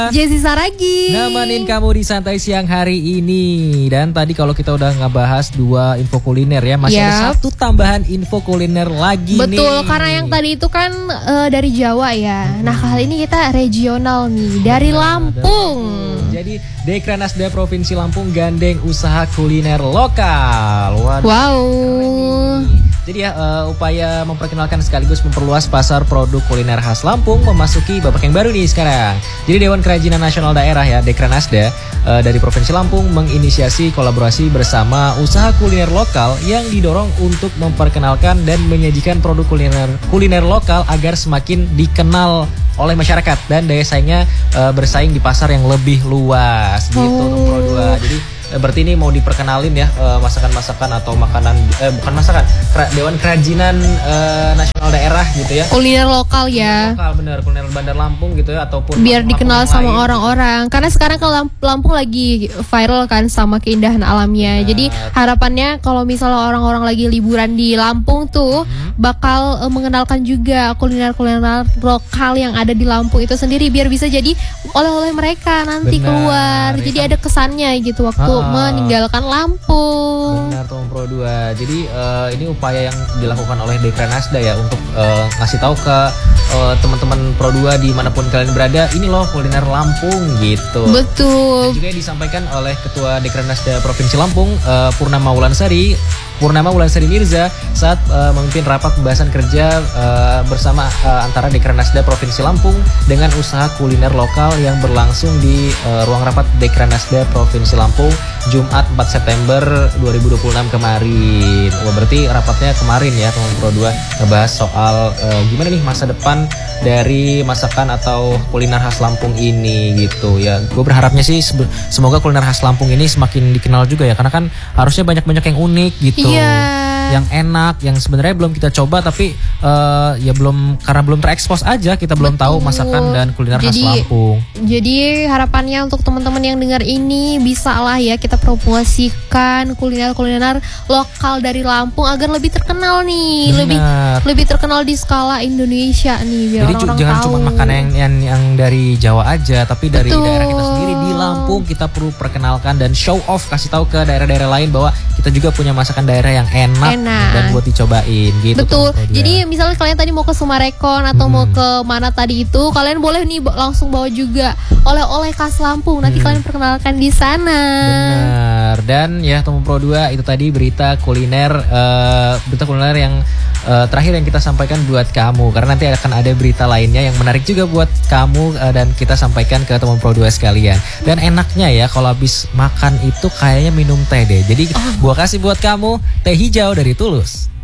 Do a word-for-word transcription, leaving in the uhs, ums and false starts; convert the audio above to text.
Jessi Saragi nemenin kamu di santai siang hari ini. Dan tadi kalau kita udah ngebahas dua info kuliner ya, masih yep. ada satu tambahan info kuliner lagi. Betul, nih Betul, karena yang tadi itu kan uh, dari Jawa ya. hmm. Nah kali ini kita regional nih, dari Benar, Lampung ada. Jadi Dekranasda Provinsi Lampung gandeng usaha kuliner lokal. Waduh, wow. Jadi ya uh, upaya memperkenalkan sekaligus memperluas pasar produk kuliner khas Lampung memasuki babak yang baru nih sekarang. Jadi Dewan Kerajinan Nasional Daerah ya Dekranasda uh, dari Provinsi Lampung menginisiasi kolaborasi bersama usaha kuliner lokal yang didorong untuk memperkenalkan dan menyajikan produk kuliner kuliner lokal agar semakin dikenal oleh masyarakat dan daya saingnya uh, bersaing di pasar yang lebih luas gitu oh. Pro dua. Jadi berarti ini mau diperkenalin ya masakan-masakan atau makanan eh bukan masakan Dewan Kerajinan uh, Nasional Daerah gitu ya, kuliner lokal ya, kuliner lokal bener, kuliner Bandar Lampung gitu ya, ataupun biar dikenal sama orang-orang gitu. Karena sekarang kalau Lampung lagi viral kan sama keindahan alamnya. Bener. Jadi harapannya kalau misalnya orang-orang lagi liburan di Lampung tuh hmm. bakal uh, mengenalkan juga kuliner-kuliner lokal yang ada di Lampung itu sendiri biar bisa jadi oleh-oleh mereka nanti Bener. keluar. Ya. Jadi ada kesannya gitu waktu ha. meninggalkan Lampung. Benar Tom Pro dua. Jadi uh, ini upaya yang dilakukan oleh Dekranasda ya untuk uh, ngasih tahu ke uh, teman-teman Pro dua dimanapun kalian berada, ini loh kuliner Lampung gitu. Betul. Dan juga disampaikan oleh Ketua Dekranasda Provinsi Lampung uh, Purnama Wulansari Purnama Wulansari Mirza saat uh, memimpin rapat pembahasan kerja uh, bersama uh, antara Dekranasda Provinsi Lampung dengan usaha kuliner lokal yang berlangsung di uh, ruang rapat Dekranasda Provinsi Lampung Jumat empat September dua ribu dua puluh enam kemarin. Wah, berarti rapatnya kemarin ya teman Pro dua ngebahas soal uh, gimana nih masa depan dari masakan atau kuliner khas Lampung ini gitu ya. Gue berharapnya sih semoga kuliner khas Lampung ini semakin dikenal juga ya, karena kan harusnya banyak-banyak yang unik gitu. Iya. Yang enak, yang sebenarnya belum kita coba tapi uh, ya belum, karena belum terekspos aja kita belum Betul. tahu masakan dan kuliner jadi, khas Lampung. Jadi harapannya untuk teman-teman yang dengar ini bisa lah ya kita promosikan kuliner-kuliner lokal dari Lampung agar lebih terkenal nih, Benar. lebih lebih terkenal di skala Indonesia nih biar jadi orang-orang jangan tahu. cuma makanan yang, yang yang dari Jawa aja, tapi dari Betul. daerah kita sendiri di Lampung kita perlu perkenalkan dan show off, kasih tahu ke daerah-daerah lain bahwa kita juga punya masakan daerah yang enak, enak. dan buat dicobain gitu. Betul. Jadi misalnya kalian tadi mau ke Sumarekon atau hmm. mau ke mana tadi itu, kalian boleh nih langsung bawa juga oleh-oleh khas Lampung. Nanti hmm. kalian perkenalkan di sana. Benar. Dan ya teman Pro dua itu tadi berita kuliner uh, berita kuliner yang uh, terakhir yang kita sampaikan buat kamu, karena nanti akan ada berita lainnya yang menarik juga buat kamu uh, dan kita sampaikan ke teman Pro dua sekalian. Dan enaknya ya kalau habis makan itu kayaknya minum teh deh. Jadi oh. gua kasih buat kamu teh hijau dari Tulus.